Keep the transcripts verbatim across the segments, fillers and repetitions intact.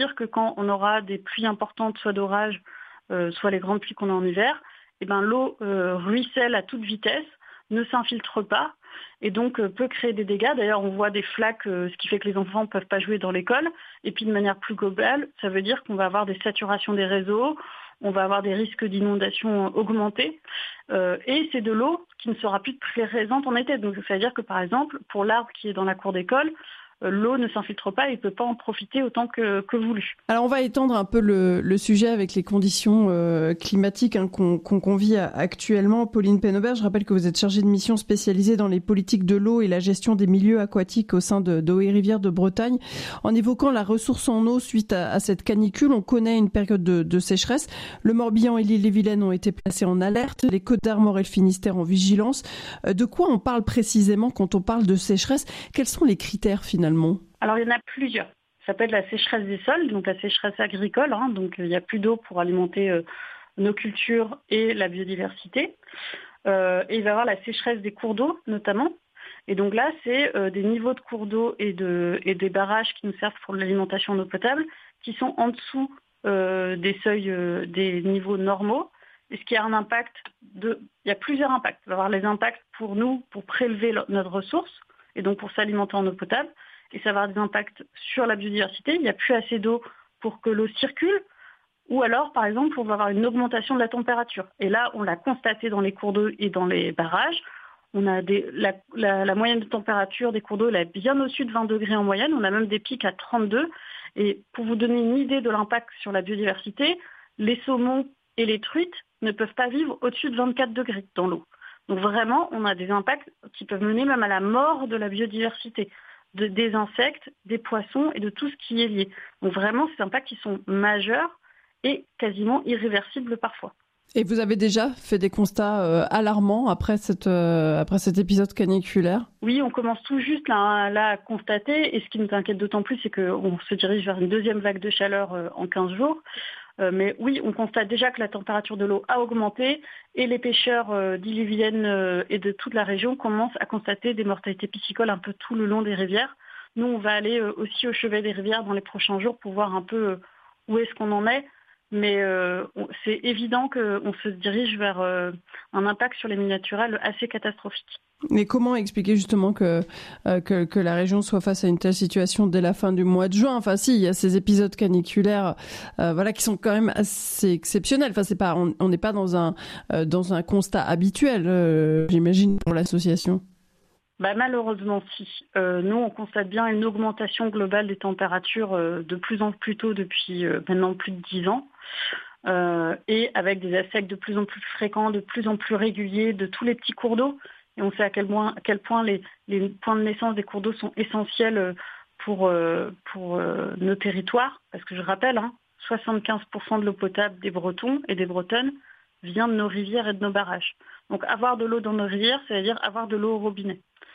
dire que quand on aura des pluies importantes, soit d'orage, euh, soit les grandes pluies qu'on a en hiver, eh ben, l'eau euh, ruisselle à toute vitesse, ne s'infiltre pas et donc euh, peut créer des dégâts. D'ailleurs, on voit des flaques, euh, ce qui fait que les enfants ne peuvent pas jouer dans l'école. Et puis de manière plus globale, ça veut dire qu'on va avoir des saturations des réseaux, on va avoir des risques d'inondation augmentés. Euh, et c'est de l'eau qui ne sera plus très présente en été. Donc ça veut dire que par exemple, pour l'arbre qui est dans la cour d'école, l'eau ne s'infiltre pas et ne peut pas en profiter autant que, que voulu. Alors on va étendre un peu le, le sujet avec les conditions euh, climatiques hein, qu'on, qu'on, qu'on vit actuellement. Pauline Penobert, je rappelle que vous êtes chargée de mission spécialisée dans les politiques de l'eau et la gestion des milieux aquatiques au sein de, de Eaux et Rivières de Bretagne. En évoquant la ressource en eau suite à, à cette canicule, on connaît une période de, de sécheresse. Le Morbihan et l'Ille-et-Vilaine ont été placés en alerte, les Côtes d'Armor et le Finistère en vigilance. Euh, de quoi on parle précisément quand on parle de sécheresse? Quels sont les critères finalement? Alors il y en a plusieurs. Ça s'appelle la sécheresse des sols, donc la sécheresse agricole. Hein, donc il n'y a plus d'eau pour alimenter euh, nos cultures et la biodiversité. Euh, et il va y avoir la sécheresse des cours d'eau notamment. Et donc là, c'est euh, des niveaux de cours d'eau et, de, et des barrages qui nous servent pour l'alimentation en eau potable qui sont en dessous euh, des seuils, euh, des niveaux normaux. Et ce qui a un impact de... Il y a plusieurs impacts. Il va y avoir les impacts pour nous, pour prélever notre ressource, et donc pour s'alimenter en eau potable, et ça va avoir des impacts sur la biodiversité. Il n'y a plus assez d'eau pour que l'eau circule, ou alors, par exemple, on va avoir une augmentation de la température. Et là, on l'a constaté dans les cours d'eau et dans les barrages. On a des, la, la, la moyenne de température des cours d'eau elle est bien au-dessus de vingt degrés en moyenne. On a même des pics à trente-deux. Et pour vous donner une idée de l'impact sur la biodiversité, les saumons et les truites ne peuvent pas vivre au-dessus de vingt-quatre degrés dans l'eau. Donc vraiment, on a des impacts qui peuvent mener même à la mort de la biodiversité, de, des insectes, des poissons et de tout ce qui est lié. Donc vraiment, ces impacts qui sont majeurs et quasiment irréversibles parfois. Et vous avez déjà fait des constats euh, alarmants après, cette, euh, après cet épisode caniculaire? Oui, on commence tout juste là, là à constater. Et ce qui nous inquiète d'autant plus, c'est qu'on se dirige vers une deuxième vague de chaleur euh, en quinze jours. Euh, mais oui, on constate déjà que la température de l'eau a augmenté et les pêcheurs euh, d'Ille-et-Vilaine euh, et de toute la région commencent à constater des mortalités piscicoles un peu tout le long des rivières. Nous, on va aller euh, aussi au chevet des rivières dans les prochains jours pour voir un peu euh, où est-ce qu'on en est. Mais euh, on, c'est évident qu'on se dirige vers euh, un impact sur les milieux naturels assez catastrophique. Mais comment expliquer justement que, euh, que, que la région soit face à une telle situation dès la fin du mois de juin? Enfin si, il y a ces épisodes caniculaires euh, voilà, qui sont quand même assez exceptionnels. Enfin, c'est pas, on n'est pas dans un, euh, dans un constat habituel, euh, j'imagine, pour l'association. Bah, malheureusement, si. Euh, nous, on constate bien une augmentation globale des températures euh, de plus en plus tôt depuis euh, maintenant plus de dix ans. Euh, et avec des assecs de plus en plus fréquents, de plus en plus réguliers de tous les petits cours d'eau. Et on sait à quel point, à quel point les, les points de naissance des cours d'eau sont essentiels pour, euh, pour euh, nos territoires. Parce que je rappelle, hein, soixante-quinze pour cent de l'eau potable des Bretons et des Bretonnes vient de nos rivières et de nos barrages. Donc avoir de l'eau dans nos rivières, c'est-à-dire avoir de l'eau au robinet.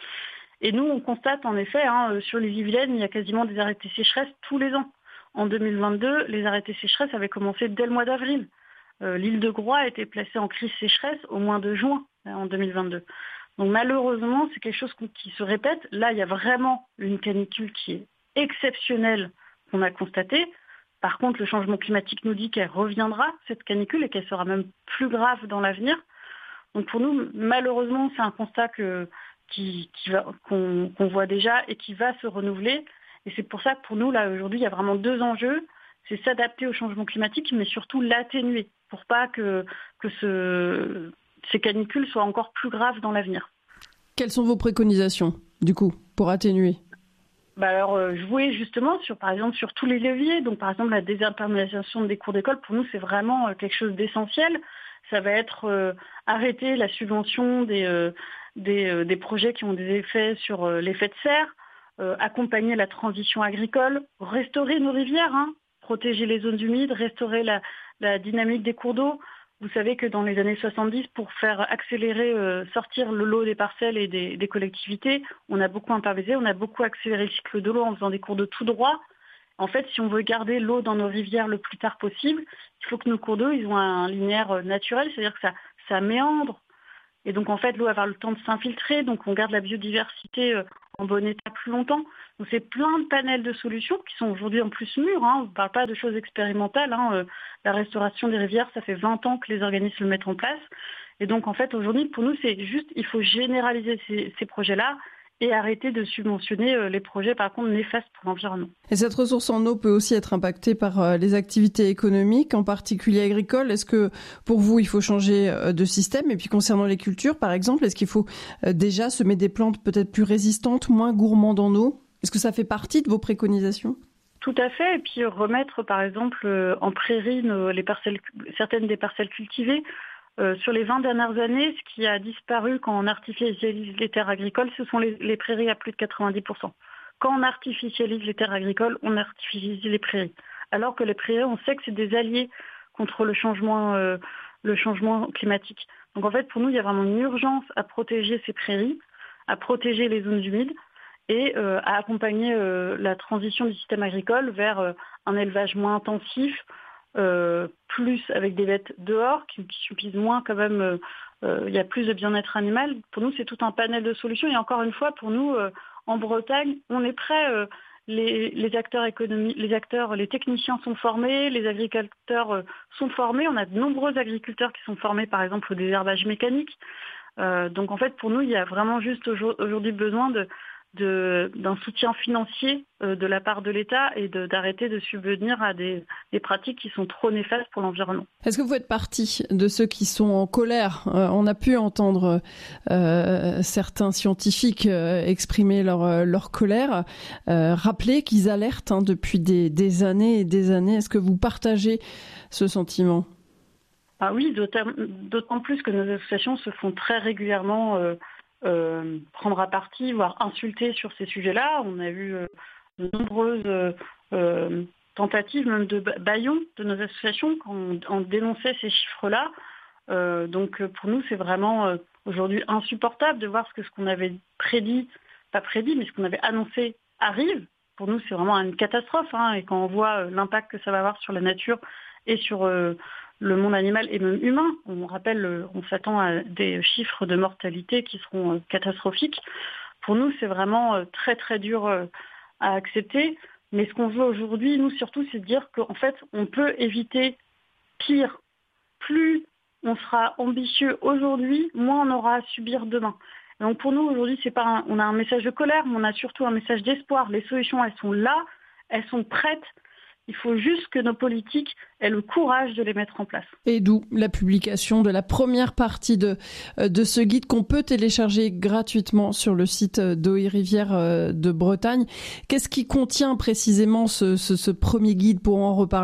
Et nous, on constate en effet, hein, sur les Yvelines, il y a quasiment des arrêtés sécheresse tous les ans. En deux mille vingt-deux, les arrêtés sécheresse avaient commencé dès le mois d'avril. Euh, l'île de Groix a été placée en crise sécheresse au mois de juin hein, en deux mille vingt-deux. Donc malheureusement, c'est quelque chose qui se répète. Là, il y a vraiment une canicule qui est exceptionnelle qu'on a constatée. Par contre, le changement climatique nous dit qu'elle reviendra, cette canicule, et qu'elle sera même plus grave dans l'avenir. Donc pour nous, malheureusement, c'est un constat que, qui, qui va, qu'on, qu'on voit déjà et qui va se renouveler. Et c'est pour ça que pour nous, là, aujourd'hui, il y a vraiment deux enjeux. C'est s'adapter au changement climatique, mais surtout l'atténuer, pour pas que, que ce, ces canicules soient encore plus graves dans l'avenir. Quelles sont vos préconisations, du coup, pour atténuer ? Bah alors, euh, jouer justement, sur, par exemple, sur tous les leviers. Donc, par exemple, la désimperméabilisation des cours d'école, pour nous, c'est vraiment euh, quelque chose d'essentiel. Ça va être euh, arrêter la subvention des, euh, des, euh, des projets qui ont des effets sur euh, l'effet de serre, euh, accompagner la transition agricole, restaurer nos rivières, hein, protéger les zones humides, restaurer la, la dynamique des cours d'eau. Vous savez que dans les années soixante-dix, pour faire accélérer, euh, sortir le lot des parcelles et des, des collectivités, on a beaucoup imperméabilisé, on a beaucoup accéléré le cycle de l'eau en faisant des cours d'eau tout droit. En fait, si on veut garder l'eau dans nos rivières le plus tard possible, il faut que nos cours d'eau ils ont un linéaire naturel, c'est-à-dire que ça, ça méandre. Et donc, en fait, l'eau va avoir le temps de s'infiltrer, donc on garde la biodiversité en bon état plus longtemps. Donc c'est plein de panels de solutions qui sont aujourd'hui en plus mûrs. Hein. On ne parle pas de choses expérimentales. Hein. Euh, la restauration des rivières, ça fait vingt ans que les organismes le mettent en place. Et donc en fait aujourd'hui, pour nous, c'est juste, il faut généraliser ces, ces projets-là et arrêter de subventionner les projets, par contre, néfastes pour l'environnement. Et cette ressource en eau peut aussi être impactée par les activités économiques, en particulier agricoles. Est-ce que, pour vous, il faut changer de système ? Et puis, concernant les cultures, par exemple, est-ce qu'il faut déjà semer des plantes peut-être plus résistantes, moins gourmandes en eau ? Est-ce que ça fait partie de vos préconisations ? Tout à fait. Et puis, remettre, par exemple, en prairie, les parcelles, certaines des parcelles cultivées. Euh, sur les vingt dernières années, ce qui a disparu quand on artificialise les terres agricoles, ce sont les, les prairies à plus de quatre-vingt-dix pour cent. Quand on artificialise les terres agricoles, on artificialise les prairies. Alors que les prairies, on sait que c'est des alliés contre le changement, euh, le changement climatique. Donc en fait, pour nous, il y a vraiment une urgence à protéger ces prairies, à protéger les zones humides et euh, à accompagner euh, la transition du système agricole vers euh, un élevage moins intensif, Euh, plus avec des bêtes dehors qui, qui subissent moins quand même, euh, euh, il y a plus de bien-être animal. Pour nous, c'est tout un panel de solutions. Et encore une fois, pour nous, euh, en Bretagne, on est prêt. Euh, les, les acteurs économiques, les acteurs, les techniciens sont formés, les agriculteurs euh, sont formés. On a de nombreux agriculteurs qui sont formés, par exemple, au désherbage mécanique. Euh, donc en fait, pour nous, il y a vraiment juste aujourd'hui besoin de De, d'un soutien financier euh, de la part de l'État et de, d'arrêter de subvenir à des, des pratiques qui sont trop néfastes pour l'environnement. Est-ce que vous faites partie de ceux qui sont en colère ? euh, On a pu entendre euh, certains scientifiques euh, exprimer leur, euh, leur colère, euh, rappeler qu'ils alertent hein, depuis des, des années et des années. Est-ce que vous partagez ce sentiment ? Ah oui, d'autant, d'autant plus que nos associations se font très régulièrement euh, Euh, prendre à partie, voire insulter sur ces sujets-là. On a eu euh, de nombreuses euh, euh, tentatives, même de bâillons de nos associations, quand on, on dénonçait ces chiffres-là. Euh, donc pour nous, c'est vraiment euh, aujourd'hui insupportable de voir ce que ce qu'on avait prédit, pas prédit, mais ce qu'on avait annoncé arrive. Pour nous, c'est vraiment une catastrophe. Hein, et quand on voit euh, l'impact que ça va avoir sur la nature et sur euh, le monde animal et même humain, on rappelle, on s'attend à des chiffres de mortalité qui seront catastrophiques. Pour nous, c'est vraiment très très dur à accepter. Mais ce qu'on veut aujourd'hui, nous surtout, c'est de dire qu'en fait, on peut éviter pire. Plus on sera ambitieux aujourd'hui, moins on aura à subir demain. Donc pour nous, aujourd'hui, c'est pas un, on a un message de colère, mais on a surtout un message d'espoir. Les solutions, elles sont là, elles sont prêtes. Il faut juste que nos politiques aient le courage de les mettre en place. Et d'où la publication de la première partie de, de ce guide qu'on peut télécharger gratuitement sur le site d'Eau et Rivières de Bretagne. Qu'est-ce qui contient précisément ce, ce, ce premier guide pour en reparler ?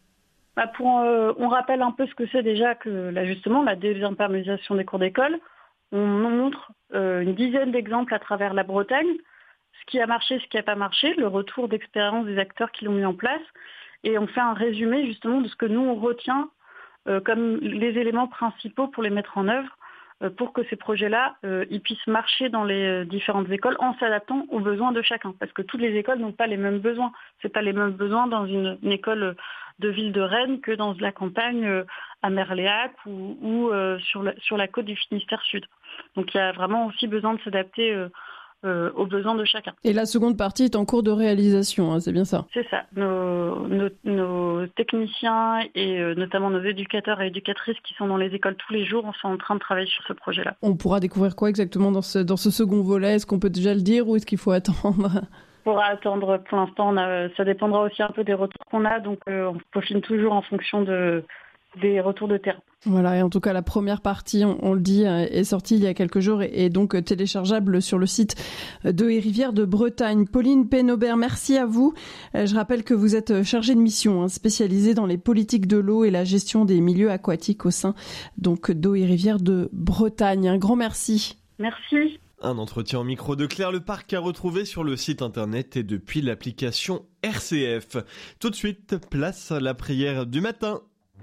Bah pour, euh, on rappelle un peu ce que c'est déjà que là, justement la désimperméabilisation des cours d'école. On montre euh, une dizaine d'exemples à travers la Bretagne. Ce qui a marché, ce qui n'a pas marché, le retour d'expérience des acteurs qui l'ont mis en place. Et on fait un résumé justement de ce que nous, on retient euh, comme les éléments principaux pour les mettre en œuvre, euh, pour que ces projets-là, euh, ils puissent marcher dans les euh, différentes écoles en s'adaptant aux besoins de chacun. Parce que toutes les écoles n'ont pas les mêmes besoins. Ce n'est pas les mêmes besoins dans une, une école de ville de Rennes que dans la campagne euh, à Merléac ou, ou euh, sur, la, sur la côte du Finistère Sud. Donc il y a vraiment aussi besoin de s'adapter euh, Euh, aux besoins de chacun. Et la seconde partie est en cours de réalisation, hein, c'est bien ça ? C'est ça. Nos, nos, nos techniciens et euh, notamment nos éducateurs et éducatrices qui sont dans les écoles tous les jours sont en train de travailler sur ce projet-là. On pourra découvrir quoi exactement dans ce, dans ce second volet ? Est-ce qu'on peut déjà le dire ou est-ce qu'il faut attendre ? On pourra attendre pour l'instant. On a, ça dépendra aussi un peu des retours qu'on a, donc euh, on peaufine toujours en fonction de, des retours de terrain. Voilà, et en tout cas, la première partie, on, on le dit, est sortie il y a quelques jours et est donc téléchargeable sur le site d'Eau et Rivières de Bretagne. Pauline Pénobert, merci à vous. Je rappelle que vous êtes chargée de mission, hein, spécialisée dans les politiques de l'eau et la gestion des milieux aquatiques au sein donc d'Eau et Rivières de Bretagne. Un grand merci. Merci. Un entretien au micro de Claire Leparc à retrouver sur le site internet et depuis l'application R C F. Tout de suite, place à la prière du matin.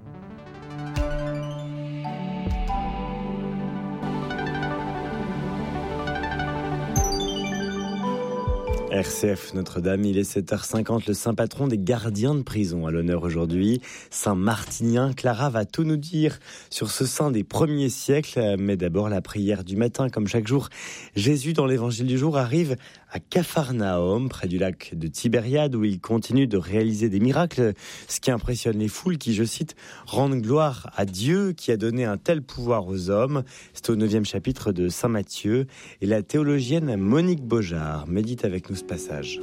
R C F Notre-Dame, il est sept heures cinquante, le saint patron des gardiens de prison à l'honneur aujourd'hui. Saint Martinien, Clara va tout nous dire sur ce saint des premiers siècles. Mais d'abord la prière du matin, comme chaque jour. Jésus, dans l'évangile du jour, arrive à Capharnaüm, près du lac de Tibériade, où il continue de réaliser des miracles, ce qui impressionne les foules qui, je cite, rendent gloire à Dieu qui a donné un tel pouvoir aux hommes. C'est au neuvième chapitre de Saint Matthieu, et la théologienne Monique Beaujard médite avec nous ce passage.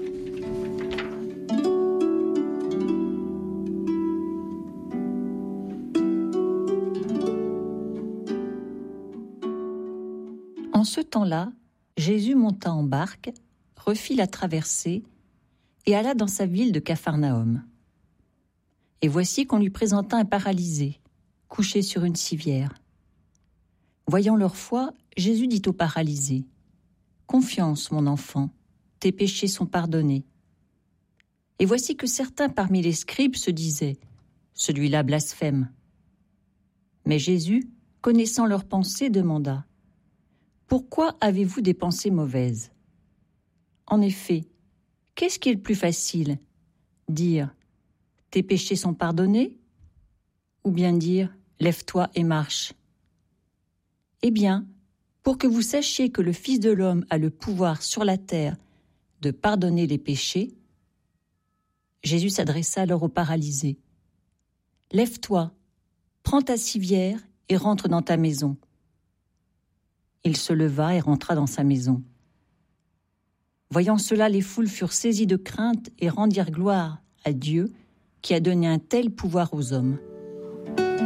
En ce temps-là, Jésus monta en barque, refit la traversée et alla dans sa ville de Capharnaüm. Et voici qu'on lui présenta un paralysé, couché sur une civière. Voyant leur foi, Jésus dit au paralysé : « Confiance, mon enfant, tes péchés sont pardonnés. » Et voici que certains parmi les scribes se disaient : « Celui-là blasphème. » Mais Jésus, connaissant leurs pensées, demanda : « Pourquoi avez-vous des pensées mauvaises ? En effet, qu'est-ce qui est le plus facile ? Dire « Tes péchés sont pardonnés » ou bien dire « Lève-toi et marche ». Eh bien, pour que vous sachiez que le Fils de l'homme a le pouvoir sur la terre de pardonner les péchés, Jésus s'adressa alors au paralysé. « Lève-toi, prends ta civière et rentre dans ta maison. » Il se leva et rentra dans sa maison. Voyant cela, les foules furent saisies de crainte et rendirent gloire à Dieu qui a donné un tel pouvoir aux hommes.